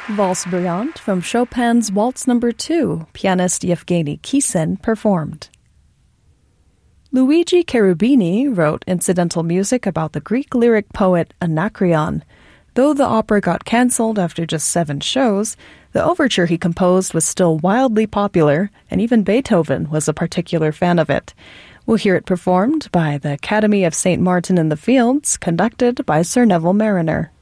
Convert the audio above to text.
Valse Brillante from Chopin's Waltz No. 2, pianist Yevgeny Kissin performed. Luigi Cherubini wrote incidental music about the Greek lyric poet Anacreon. Though the opera got cancelled after just 7 shows, the overture he composed was still wildly popular, and even Beethoven was a particular fan of it. We'll hear it performed by the Academy of St. Martin in the Fields, conducted by Sir Neville Marriner.